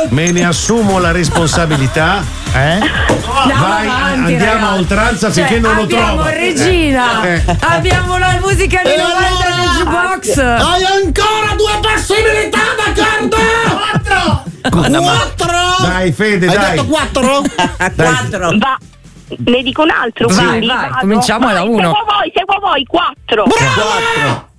Me ne assumo la responsabilità. Vai, avanti, andiamo ragazzi. a oltranza finché non lo trovo. Abbiamo Regina, abbiamo la musica di 90 nel jukebox. Hai ancora 2 possibilità, d'accordo? 4. Dai, Fede, Hai dai. detto 4? 4. Va. Ne dico un altro, Vai, quindi vai, vado. cominciamo da 1. Seguo voi, 4. Bravo!